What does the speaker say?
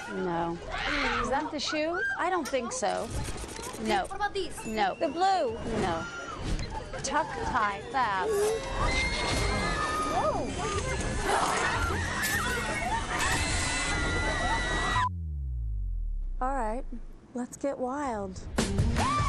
No. Is that the shoe? I don't think so. No. What about these? No. The blue? No. Tuck, tie, fab. Whoa. All right, let's get wild.